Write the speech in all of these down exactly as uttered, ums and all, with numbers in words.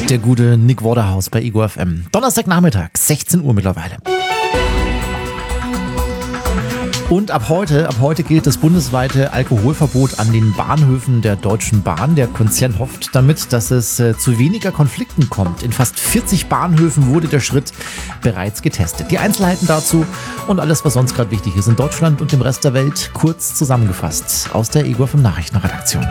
Der gute Nick Waterhouse bei Ego F M. Donnerstagnachmittag, sechzehn Uhr mittlerweile. Und ab heute, ab heute gilt das bundesweite Alkoholverbot an den Bahnhöfen der Deutschen Bahn. Der Konzern hofft damit, dass es äh, zu weniger Konflikten kommt. In fast vierzig Bahnhöfen wurde der Schritt bereits getestet. Die Einzelheiten dazu und alles, was sonst gerade wichtig ist in Deutschland und dem Rest der Welt, kurz zusammengefasst aus der Ego F M Nachrichtenredaktion.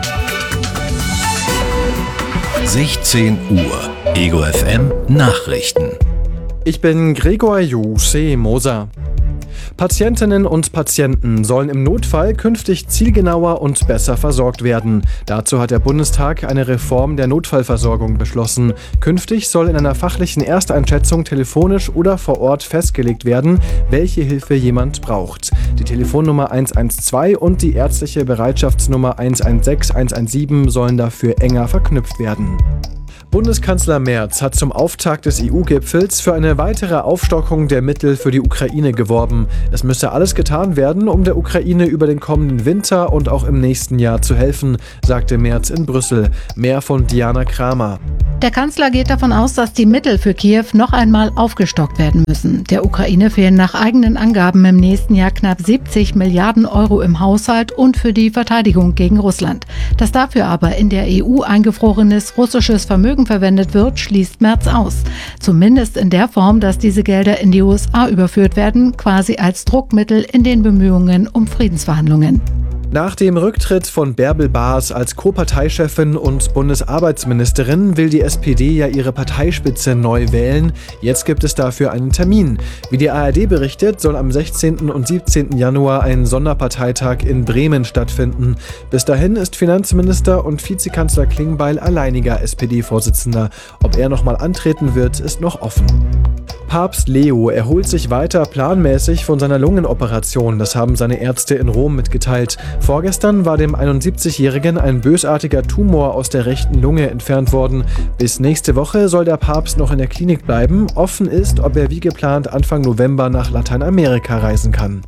sechzehn Uhr, Ego F M Nachrichten. Ich bin Gregor Jose Moser. Patientinnen und Patienten sollen im Notfall künftig zielgenauer und besser versorgt werden. Dazu hat der Bundestag eine Reform der Notfallversorgung beschlossen. Künftig soll in einer fachlichen Ersteinschätzung telefonisch oder vor Ort festgelegt werden, welche Hilfe jemand braucht. Die Telefonnummer eins eins zwei und die ärztliche Bereitschaftsnummer eins eins sechs eins eins sieben sollen dafür enger verknüpft werden. Bundeskanzler Merz hat zum Auftakt des E U-Gipfels für eine weitere Aufstockung der Mittel für die Ukraine geworben. Es müsse alles getan werden, um der Ukraine über den kommenden Winter und auch im nächsten Jahr zu helfen, sagte Merz in Brüssel. Mehr von Diana Kramer. Der Kanzler geht davon aus, dass die Mittel für Kiew noch einmal aufgestockt werden müssen. Der Ukraine fehlen nach eigenen Angaben im nächsten Jahr knapp siebzig Milliarden Euro im Haushalt und für die Verteidigung gegen Russland. Dass dafür aber in der E U eingefrorenes russisches Vermögen verwendet wird, schließt Merz aus. Zumindest in der Form, dass diese Gelder in die U S A überführt werden, quasi als Druckmittel in den Bemühungen um Friedensverhandlungen. Nach dem Rücktritt von Bärbel Baas als Co-Parteichefin und Bundesarbeitsministerin will die S P D ja ihre Parteispitze neu wählen. Jetzt gibt es dafür einen Termin. Wie die A R D berichtet, soll am sechzehnten und siebzehnten Januar ein Sonderparteitag in Bremen stattfinden. Bis dahin ist Finanzminister und Vizekanzler Klingbeil alleiniger S P D-Vorsitzender. Ob er nochmal antreten wird, ist noch offen. Papst Leo erholt sich weiter planmäßig von seiner Lungenoperation. Das haben seine Ärzte in Rom mitgeteilt. Vorgestern war dem einundsiebzigjährigen ein bösartiger Tumor aus der rechten Lunge entfernt worden. Bis nächste Woche soll der Papst noch in der Klinik bleiben. Offen ist, ob er wie geplant Anfang November nach Lateinamerika reisen kann.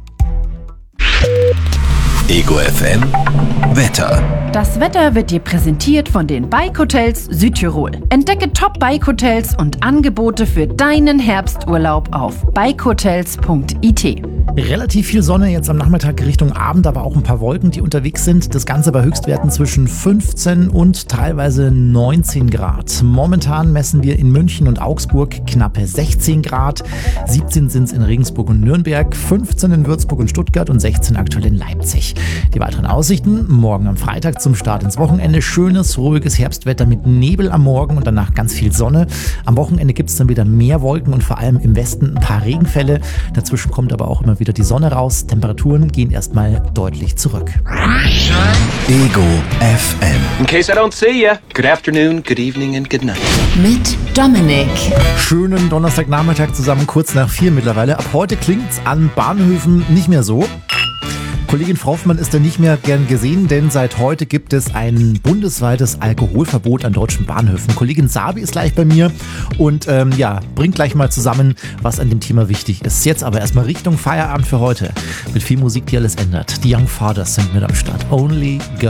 Ego F M Wetter. Das Wetter wird dir präsentiert von den Bike Hotels Südtirol. Entdecke Top-Bike Hotels und Angebote für deinen Herbsturlaub auf bike hotels punkt i t. Relativ viel Sonne jetzt am Nachmittag Richtung Abend, aber auch ein paar Wolken, die unterwegs sind. Das Ganze bei Höchstwerten zwischen fünfzehn und teilweise neunzehn Grad. Momentan messen wir in München und Augsburg knappe sechzehn Grad. siebzehn sind es in Regensburg und Nürnberg, fünfzehn in Würzburg und Stuttgart und sechzehn aktuell in Leipzig. Die weiteren Aussichten: morgen am Freitag zum Start ins Wochenende. Schönes, ruhiges Herbstwetter mit Nebel am Morgen und danach ganz viel Sonne. Am Wochenende gibt es dann wieder mehr Wolken und vor allem im Westen ein paar Regenfälle. Dazwischen kommt aber auch immer wieder die Sonne raus. Temperaturen gehen erstmal deutlich zurück. Ego F M. In case I don't see you, good afternoon, good evening and good night. Mit Dominik. Schönen Donnerstagnachmittag zusammen, kurz nach vier mittlerweile. Ab heute klingt's an Bahnhöfen nicht mehr so. Kollegin Fraufmann ist da nicht mehr gern gesehen, denn seit heute gibt es ein bundesweites Alkoholverbot an deutschen Bahnhöfen. Kollegin Sabi ist gleich bei mir und ähm, ja, bringt gleich mal zusammen, was an dem Thema wichtig ist. Jetzt aber erstmal Richtung Feierabend für heute mit viel Musik, die alles ändert. Die Young Fathers sind mit am Start. Only God.